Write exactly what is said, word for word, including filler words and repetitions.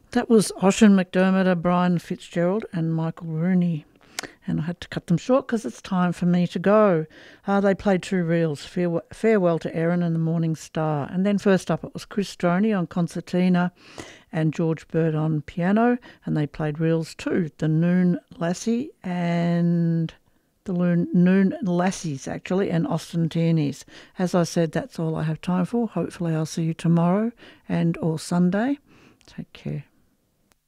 That was Ocean McDermott, Brian Fitzgerald and Michael Rooney. And I had to cut them short because it's time for me to go. Uh, they played two reels, Farewell, Farewell to Erin and The Morning Star. And then first up it was Chris Stroney on concertina and George Bird on piano. And they played reels too, The Noon Lassie and... the Loon, Noon Lassies, actually, and Austin Tierney's. As I said, that's all I have time for. Hopefully I'll see you tomorrow and or Sunday. Take care.